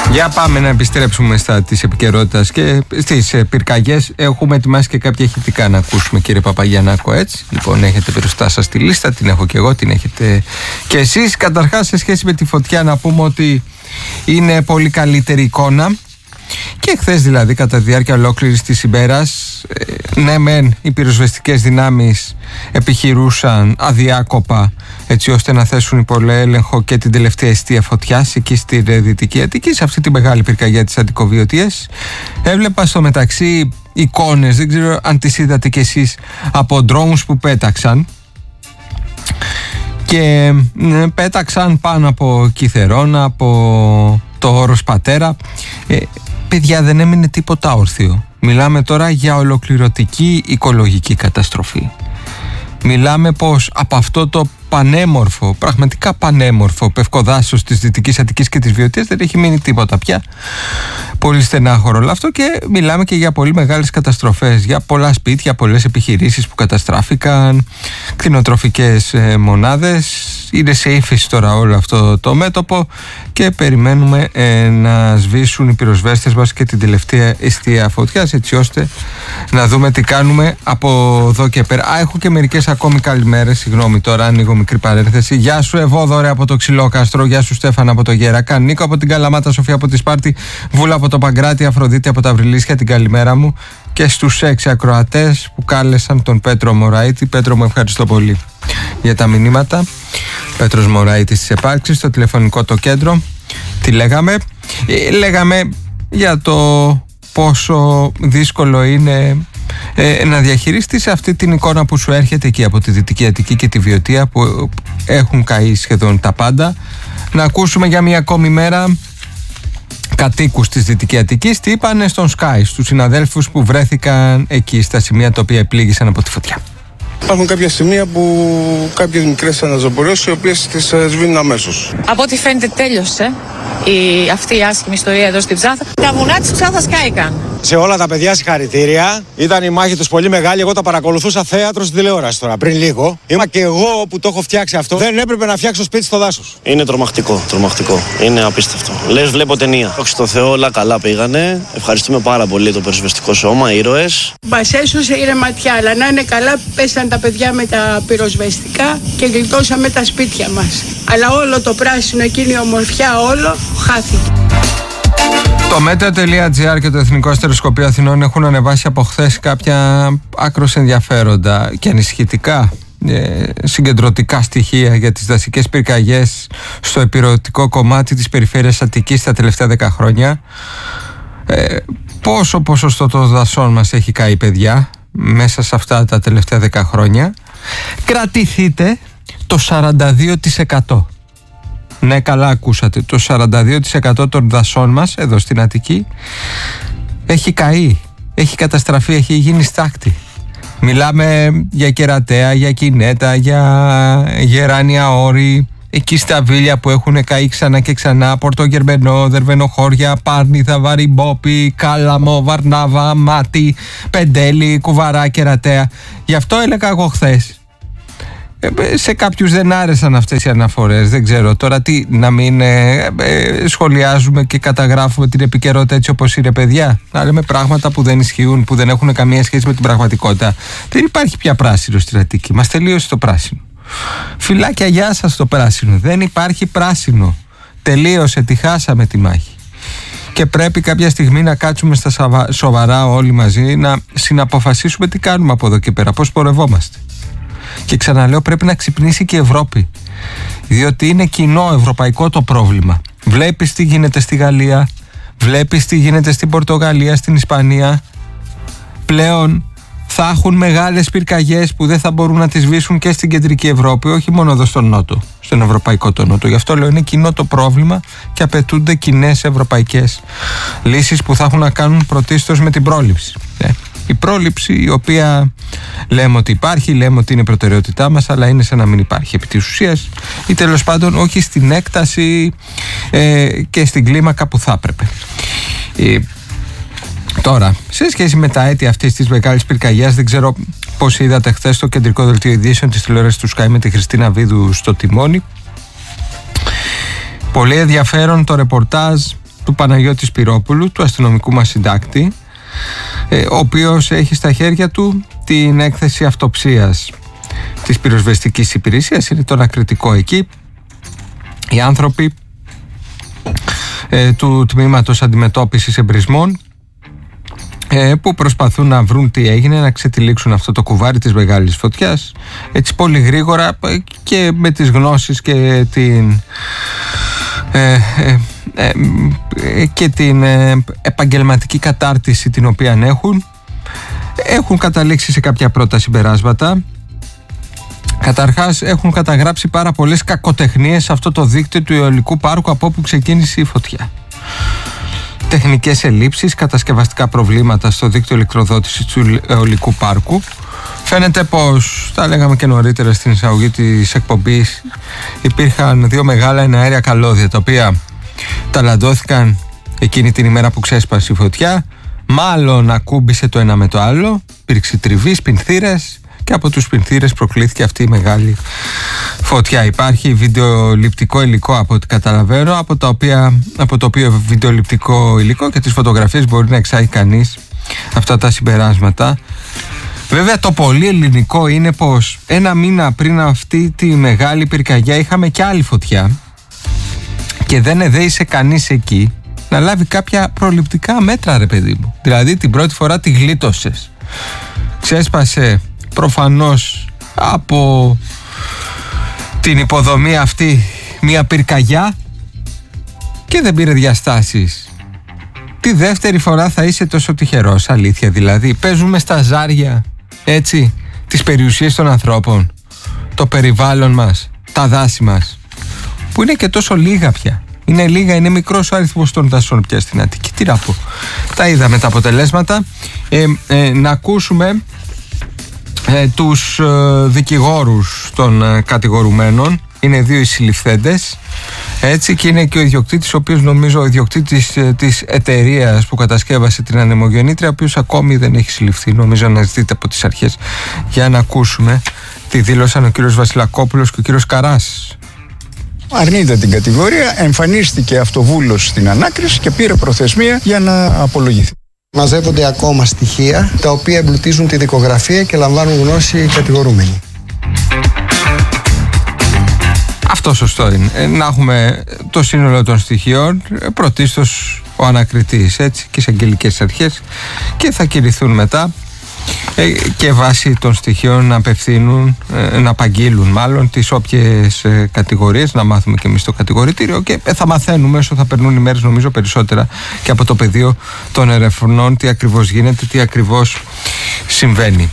Για πάμε να επιστρέψουμε στα της επικαιρότητας και στις πυρκαγιές. Έχουμε ετοιμάσει και κάποια ηχητικά να ακούσουμε, κύριε Παπαγιαννάκο, έτσι. Λοιπόν, έχετε μπροστά σας τη λίστα, την έχω και εγώ, την έχετε και εσείς. Καταρχάς, σε σχέση με τη φωτιά, να πούμε ότι είναι πολύ καλύτερη εικόνα. Και χθες δηλαδή, κατά τη διάρκεια ολόκληρης της ημέρας, ναι μεν οι πυροσβεστικές δυνάμεις επιχειρούσαν αδιάκοπα έτσι ώστε να θέσουν υπό έλεγχο και την τελευταία εστία φωτιάς εκεί στη Δυτική Αττική, σε αυτή τη μεγάλη πυρκαγιά της Αττικοβιωτίας. Έβλεπα στο μεταξύ εικόνες, δεν ξέρω αν τις είδατε κι εσείς, από ντρόουνς που πέταξαν και πέταξαν πάνω από Κιθερώνα, από το Όρος Πατέρα. Παιδιά, δεν έμεινε τίποτα όρθιο. Μιλάμε τώρα για ολοκληρωτική οικολογική καταστροφή. Μιλάμε πως από αυτό το πανέμορφο, πραγματικά πανέμορφο πευκοδάσος της Δυτικής Αττικής και της Βιωτίας δεν έχει μείνει τίποτα πια. Πολύ στενάχωρο όλο αυτό, και μιλάμε και για πολύ μεγάλες καταστροφές, για πολλά σπίτια, πολλές επιχειρήσεις που καταστράφηκαν, κτηνοτροφικές μονάδες. Είναι σε ύφεση τώρα όλο αυτό το μέτωπο και περιμένουμε να σβήσουν οι πυροσβέστες μας και την τελευταία εστία φωτιάς, έτσι ώστε να δούμε τι κάνουμε από εδώ και πέρα. Έχω και μερικές ακόμη καλημέρες, συγγνώμη τώρα, ανοίγω μικρή παρένθεση. Γεια σου Ευόδωρε από το Ξυλόκαστρο, γεια σου Στέφανα από το Γερακά, Νίκο από την Καλαμάτα, Σοφία από τη Σπάρτη, Βούλα από το Παγκράτη, Αφροδίτη από τα Βρυλίσια, την καλημέρα μου και στους 6 ακροατές που κάλεσαν τον Πέτρο Μωραήτη. Πέτρο, μου ευχαριστώ πολύ για τα μηνύματα. Πέτρος Μωραήτης της Επάρξης, στο τηλεφωνικό το κέντρο. Τι λέγαμε? Λέγαμε για το πόσο δύσκολο είναι να διαχειριστείς αυτή την εικόνα που σου έρχεται εκεί από τη Δυτική Αττική και τη Βιωτία, που έχουν καεί σχεδόν τα πάντα. Να ακούσουμε για μια ακόμη μέρα κατοίκους της Δυτικής Αττικής τι είπανε στον Sky, στους συναδέλφους που βρέθηκαν εκεί στα σημεία τα οποία επλήγησαν από τη φωτιά. Υπάρχουν κάποια σημεία που κάποιες μικρές αναζωπορώσεις οι οποίες τις σβήνουν αμέσως. Από ό,τι φαίνεται τέλειωσε αυτή η άσχημη ιστορία εδώ στην Ψάθα. Τα βουνά της Ψάθας κάηκαν. Σε όλα τα παιδιά συγχαρητήρια. Ήταν η μάχη τους πολύ μεγάλη. Εγώ τα παρακολουθούσα θέατρο στην τηλεόραση τώρα πριν λίγο. Είμαι και εγώ που το έχω φτιάξει αυτό. Δεν έπρεπε να φτιάξω σπίτι στο δάσος. Είναι τρομακτικό. Είναι απίστευτο. Λες, βλέπω ταινία. Δόξα τω Θεώ, όλα καλά πήγανε. Ευχαριστούμε πάρα πολύ το πυροσβεστικό σώμα, ήρωες. Μας έσωσε η ρεματιά, αλλά να είναι καλά, πέσαν τα παιδιά με τα πυροσβεστικά και γλιτώσαμε τα σπίτια μας. Αλλά όλο το πράσινο, εκείνη η ομορφιά, όλο χάθηκε. Το Meteo.gr και το Εθνικό Αστεροσκοπείο Αθηνών έχουν ανεβάσει από χθες κάποια άκρως ενδιαφέροντα και ανησυχητικά συγκεντρωτικά στοιχεία για τις δασικές πυρκαγιές στο επιρωτικό κομμάτι της περιφέρειας Αττικής τα τελευταία 10 χρόνια. Πόσο ποσοστό των δασών μας έχει καεί, παιδιά, μέσα σε αυτά τα τελευταία 10 χρόνια? Κρατηθείτε το 42%. Ναι, καλά ακούσατε. Το 42% των δασών μας εδώ στην Αττική έχει καεί, έχει καταστραφεί, έχει γίνει στάκτη. Μιλάμε για Κερατέα, για Κινέτα, για Γεράνια Όρη, εκεί στα Βίλια που έχουν καεί ξανά και ξανά, Πορτογερμενό, Δερβενοχώρια, Πάρνηθα, Βαριμπόπη, Κάλαμο, Βαρνάβα, Μάτι, Πεντέλη, Κουβαρά, Κερατέα. Γι' αυτό έλεγα εγώ χθες. Σε κάποιους δεν άρεσαν αυτές οι αναφορές. Δεν ξέρω τώρα τι, να μην σχολιάζουμε και καταγράφουμε την επικαιρότητα έτσι όπως είναι, παιδιά. Να λέμε πράγματα που δεν ισχύουν, που δεν έχουν καμία σχέση με την πραγματικότητα. Δεν υπάρχει πια πράσινο στην Αττική. Μας τελείωσε το πράσινο. Φιλάκια, γεια σας το πράσινο. Δεν υπάρχει πράσινο. Τελείωσε, τη χάσαμε τη μάχη. Και πρέπει κάποια στιγμή να κάτσουμε στα σοβαρά όλοι μαζί, να συναποφασίσουμε τι κάνουμε από εδώ και πέρα, πώς πορευόμαστε. Και ξαναλέω, πρέπει να ξυπνήσει και η Ευρώπη, διότι είναι κοινό ευρωπαϊκό το πρόβλημα. Βλέπεις τι γίνεται στη Γαλλία, βλέπεις τι γίνεται στην Πορτογαλία, στην Ισπανία. Πλέον θα έχουν μεγάλες πυρκαγιές που δεν θα μπορούν να τις σβήσουν και στην κεντρική Ευρώπη, όχι μόνο εδώ στον Νότο, στον ευρωπαϊκό το Νότο. Γι' αυτό λέω, είναι κοινό το πρόβλημα και απαιτούνται κοινές ευρωπαϊκές λύσεις που θα έχουν να κάνουν πρωτίστως με την πρόληψη. Η πρόληψη, η οποία λέμε ότι υπάρχει, λέμε ότι είναι προτεραιότητά μας, αλλά είναι σαν να μην υπάρχει επί της ουσίας, ή τέλος πάντων όχι στην έκταση και στην κλίμακα που θα έπρεπε. Τώρα, σε σχέση με τα αίτια αυτής της μεγάλης πυρκαγιάς, δεν ξέρω πώς είδατε χθες το κεντρικό δελτίο ειδήσεων της τηλεόρασης του Sky με τη Χριστίνα Βίδου στο τιμόνι. Πολύ ενδιαφέρον το ρεπορτάζ του Παναγιώτη Σπυρόπουλου, του αστυνομικού μας συντάκτη, ο οποίος έχει στα χέρια του την έκθεση αυτοψίας της πυροσβεστικής υπηρεσίας. Είναι το ανακριτικό εκεί. Οι άνθρωποι του τμήματος αντιμετώπισης εμπρισμών που προσπαθούν να βρουν τι έγινε, να ξετυλίξουν αυτό το κουβάρι της μεγάλης φωτιάς, έτσι πολύ γρήγορα και με τις γνώσεις και την επαγγελματική κατάρτιση την οποία έχουν καταλήξει σε κάποια πρώτα συμπεράσματα. Καταρχάς έχουν καταγράψει πάρα πολλές κακοτεχνίες σε αυτό το δίκτυο του αιωλικού πάρκου από όπου ξεκίνησε η φωτιά. Τεχνικές ελλείψεις, κατασκευαστικά προβλήματα στο δίκτυο ηλεκτροδότησης του αιωλικού πάρκου. Φαίνεται πως, τα λέγαμε και νωρίτερα στην εισαγωγή της εκπομπής, υπήρχαν δύο μεγάλα εναέρια καλώδια τα οποία ταλαντώθηκαν εκείνη την ημέρα που ξέσπασε η φωτιά. Μάλλον ακούμπησε το ένα με το άλλο, υπήρξε τριβή, σπινθήρες, και από τους σπινθήρες προκλήθηκε αυτή η μεγάλη φωτιά. Υπάρχει βιντεοληπτικό υλικό από ό,τι καταλαβαίνω, από το οποίο βιντεοληπτικό υλικό και τις φωτογραφίες μπορεί να εξάγει κανείς αυτά τα συμπεράσματα. Βέβαια το πολύ ελληνικό είναι πως ένα μήνα πριν αυτή τη μεγάλη πυρκαγιά είχαμε και άλλη φωτιά και δεν εδέησε κανείς εκεί να λάβει κάποια προληπτικά μέτρα, ρε παιδί μου. Δηλαδή την πρώτη φορά τη γλίτωσες. Ξέσπασε προφανώς από την υποδομή αυτή μια πυρκαγιά και δεν πήρε διαστάσεις. Τη δεύτερη φορά θα είσαι τόσο τυχερός, αλήθεια δηλαδή? Παίζουμε στα ζάρια, έτσι, τις περιουσίες των ανθρώπων, το περιβάλλον μας, τα δάση μας, που είναι και τόσο λίγα πια. Είναι λίγα, είναι μικρός ο αριθμός των δασών πια στην Αττική. Τι να πω. Τα είδαμε τα αποτελέσματα. Να ακούσουμε τους δικηγόρους των κατηγορουμένων. Είναι δύο οι συλληφθέντες, έτσι, και είναι και ο ιδιοκτήτης, ο οποίος νομίζω ο ιδιοκτήτης της εταιρείας που κατασκεύασε την ανεμογεννήτρια, ο οποίος ακόμη δεν έχει συλληφθεί. Νομίζω να ζητείτε από τις αρχές. Για να ακούσουμε τι δήλωσαν ο κύριος Βασιλακόπουλος και ο κύριος Καράς. Αρνείται την κατηγορία, εμφανίστηκε αυτοβούλος στην ανάκριση και πήρε προθεσμία για να απολογηθεί. Μαζεύονται ακόμα στοιχεία τα οποία εμπλουτίζουν τη δικογραφία και λαμβάνουν γνώση οι κατηγορούμενοι. Αυτό σωστό είναι. Να έχουμε το σύνολο των στοιχείων, πρωτίστως ο ανακριτής, έτσι, και σε αγγελικές αρχές, και θα κηρυθούν μετά και βάσει των στοιχείων να απευθύνουν, να απαγγείλουν μάλλον τις όποιες κατηγορίες, να μάθουμε και εμείς το κατηγορητήριο, και θα μαθαίνουμε όσο θα περνούν οι μέρες, νομίζω, περισσότερα και από το πεδίο των ερευνών, τι ακριβώς γίνεται, τι ακριβώς συμβαίνει.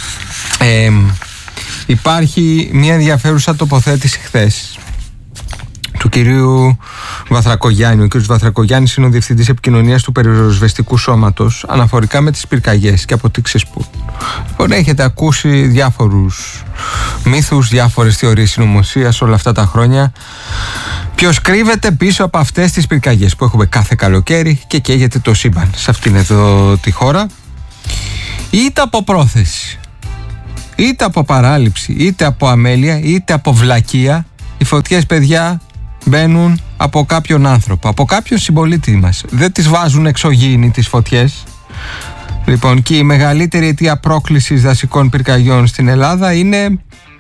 Υπάρχει μια ενδιαφέρουσα τοποθέτηση χθες του κυρίου Βαθρακογιάννη. Ο κύριος Βαθρακογιάννης είναι ο διευθυντής επικοινωνίας του Πυροσβεστικού Σώματος αναφορικά με τις πυρκαγιές και από τι ξεσπούν. Λοιπόν, έχετε ακούσει διάφορους μύθους, διάφορες θεωρίες συνωμοσίας όλα αυτά τα χρόνια. Ποιος κρύβεται πίσω από αυτές τις πυρκαγιές που έχουμε κάθε καλοκαίρι και καίγεται το σύμπαν σε αυτήν εδώ τη χώρα? Είτε από πρόθεση, είτε από παράληψη, είτε από αμέλεια, είτε από βλακεία, οι φωτιές, παιδιά, μπαίνουν από κάποιον άνθρωπο, από κάποιον συμπολίτη μας. Δεν τις βάζουν εξωγήινοι τις φωτιές. Λοιπόν, και η μεγαλύτερη αιτία πρόκλησης δασικών πυρκαγιών στην Ελλάδα είναι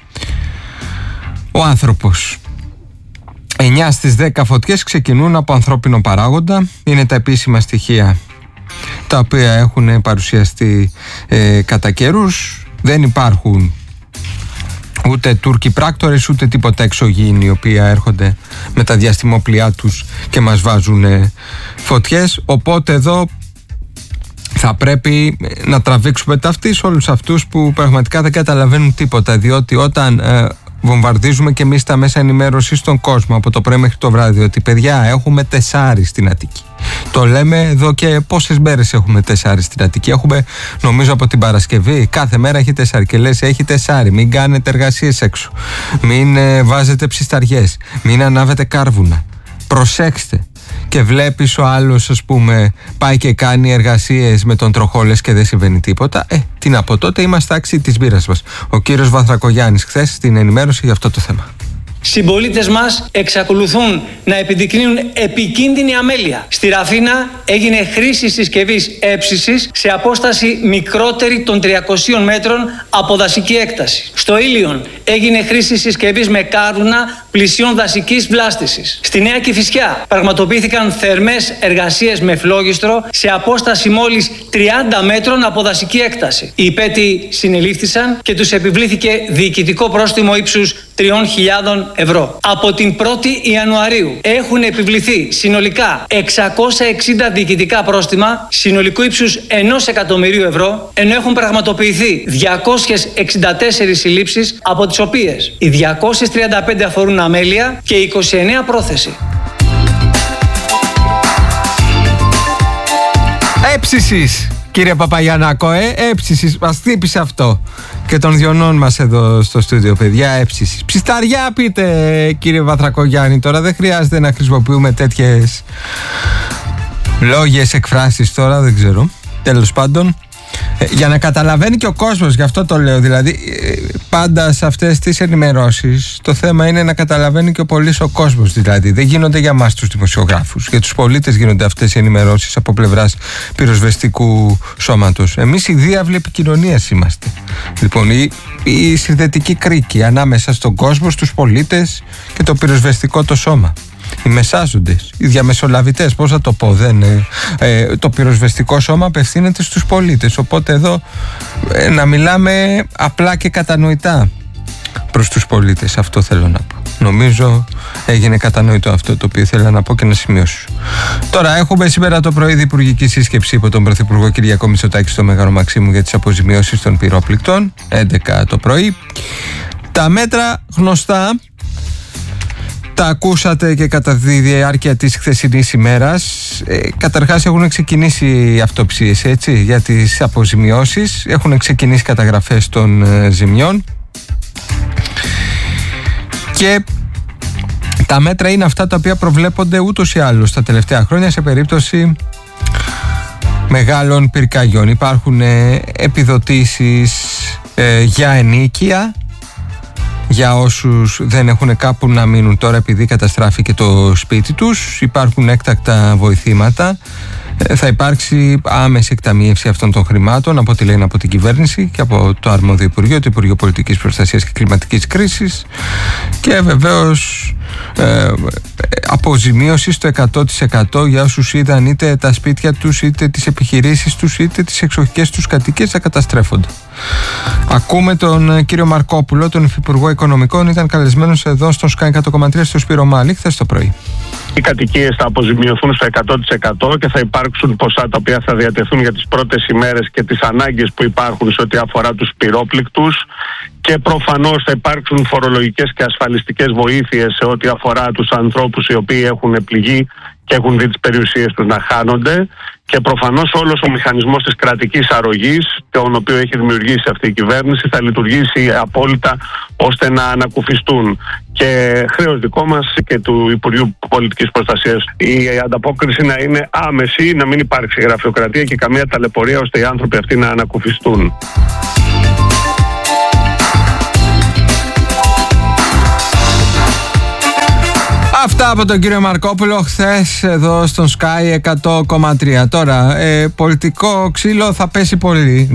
ο άνθρωπος. 9 στις 10 φωτιές ξεκινούν από ανθρώπινο παράγοντα. Είναι τα επίσημα στοιχεία τα οποία έχουν παρουσιαστεί κατά καιρούς. Δεν υπάρχουν ούτε Τούρκοι πράκτορες, ούτε τίποτα εξωγήινοι οι οποίοι έρχονται με τα διαστημόπλοιά τους και μας βάζουν φωτιές. Οπότε εδώ θα πρέπει να τραβήξουμε ταυτί σε όλους αυτούς που πραγματικά δεν καταλαβαίνουν τίποτα, διότι όταν βομβαρδίζουμε και εμείς τα μέσα ενημέρωσης στον κόσμο από το πρωί μέχρι το βράδυ ότι παιδιά έχουμε 4 στην Αττική. Το λέμε εδώ και πόσες μέρες έχουμε 4 στην Αττική. Έχουμε, νομίζω, από την Παρασκευή. Κάθε μέρα έχει 4 και λες έχει 4. Μην κάνετε εργασίες έξω. Μην βάζετε ψισταριές. Μην ανάβετε κάρβουνα. Προσέξτε. Και βλέπεις ο άλλος, ας πούμε, πάει και κάνει εργασίες με τον τροχόλες και δεν συμβαίνει τίποτα. Τι να πω, τότε είμαστε άξιοι της μπύρας μας. Ο κύριος Βαθρακογιάννης χθες στην ενημέρωση για αυτό το θέμα. Συμπολίτες μας εξακολουθούν να επιδεικνύουν επικίνδυνη αμέλεια. Στη Ραφίνα έγινε χρήση συσκευής έψυσης σε απόσταση μικρότερη των 300 μέτρων από δασική έκταση. Στο Ήλιον έγινε χρήση συσκευής με κάρβουνα πλησίων δασικής βλάστησης. Στη Νέα Κηφισιά πραγματοποιήθηκαν θερμές εργασίες με φλόγιστρο σε απόσταση μόλις 30 μέτρων από δασική έκταση. Οι υπέτειοι συνελήφθησαν και τους επιβλήθηκε διοικητικό πρόστιμο ύψους 3.000 ευρώ. Από την 1η Ιανουαρίου έχουν επιβληθεί συνολικά 660 διοικητικά πρόστιμα συνολικού ύψους 1 εκατομμυρίου ευρώ, ενώ έχουν πραγματοποιηθεί 264 συλλήψεις, από τις οποίες οι 235 αφορούν αμέλεια και 29 πρόθεση. Έψησης, κύριε Παπαγιαννάκο, έψησης, μας χτύπησε αυτό. Και των διονών μας εδώ στο στούντιο, παιδιά, έψησης. Ψισταριά πείτε, κύριε Βαθρακογιάννη, τώρα δεν χρειάζεται να χρησιμοποιούμε τέτοιες λόγιες εκφράσεις τώρα, δεν ξέρω. Τέλος πάντων, για να καταλαβαίνει και ο κόσμος, γι' αυτό το λέω, δηλαδή πάντα σε αυτές τις ενημερώσεις το θέμα είναι να καταλαβαίνει και ο πολύς ο κόσμος, δηλαδή δεν γίνονται για μας τους δημοσιογράφους, για τους πολίτες γίνονται αυτές οι ενημερώσεις από πλευράς πυροσβεστικού σώματος. Εμείς οι διάβλοι επικοινωνίας είμαστε, λοιπόν, η συνδετική κρίκη ανάμεσα στον κόσμο, στους πολίτες και το πυροσβεστικό το σώμα. Οι μεσάζοντες, οι διαμεσολαβητές, πώς θα το πω, το πυροσβεστικό σώμα απευθύνεται στους πολίτες, οπότε εδώ να μιλάμε απλά και κατανοητά προς τους πολίτες, αυτό θέλω να πω. Νομίζω έγινε κατανοητό αυτό το οποίο ήθελα να πω και να σημειώσω. Τώρα έχουμε σήμερα το πρωί διυπουργική σύσκεψη υπό τον Πρωθυπουργό Κυριάκο Μητσοτάκη στο Μέγαρο Μαξίμου για τις αποζημιώσεις των πυρόπληκτων, 11 το πρωί. Τα μέτρα γνωστά, τα ακούσατε και κατά τη διάρκεια της χθεσινής ημέρας. Καταρχάς έχουν ξεκινήσει αυτοψίες, έτσι, για τις αποζημιώσεις. Έχουν ξεκινήσει καταγραφές των ζημιών. Και τα μέτρα είναι αυτά τα οποία προβλέπονται ούτως ή άλλως τα τελευταία χρόνια σε περίπτωση μεγάλων πυρκαγιών. Υπάρχουν επιδοτήσεις για ενοίκια, για όσους δεν έχουν κάπου να μείνουν τώρα επειδή καταστράφηκε το σπίτι τους. Υπάρχουν έκτακτα βοηθήματα. Θα υπάρξει άμεση εκταμείευση αυτών των χρημάτων από ό,τι λένε από την κυβέρνηση και από το αρμόδιο Υπουργείο, το Υπουργείο Πολιτικής Προστασίας και Κλιματικής Κρίσης, και βεβαίως αποζημίωση στο 100% για όσους είδαν είτε τα σπίτια τους, είτε τις επιχειρήσεις τους, είτε τις εξοχικές τους κατοικίες να καταστρέφονται. Ακούμε τον κύριο Μαρκόπουλο, τον Υφυπουργό Οικονομικών, ήταν καλεσμένος εδώ στον Sky 100,3 στο Σπύρο Μάλη χθες το πρωί. Οι κατοικίες θα αποζημιωθούν στο 100% και θα υπάρξουν ποσά τα οποία θα διατεθούν για τις πρώτες ημέρες και τις ανάγκες που υπάρχουν σε ό,τι αφορά τους πυρόπληκτους, και προφανώς θα υπάρξουν φορολογικές και ασφαλιστικές βοήθειες σε ό,τι αφορά τους ανθρώπους οι οποίοι έχουν πληγεί και έχουν δει τις περιουσίες τους να χάνονται, και προφανώς όλος ο μηχανισμός της κρατικής αρρωγής, τον οποίο έχει δημιουργήσει αυτή η κυβέρνηση, θα λειτουργήσει απόλυτα ώστε να ανακουφιστούν. Και χρέος δικό μας και του Υπουργείου Πολιτικής Προστασίας η ανταπόκριση να είναι άμεση, να μην υπάρξει γραφειοκρατία και καμία ταλαιπωρία, ώστε οι άνθρωποι αυτοί να ανακουφιστούν. Αυτά από τον κύριο Μαρκόπουλο χθες εδώ στον Sky 100,3. Τώρα, πολιτικό ξύλο θα πέσει πολύ.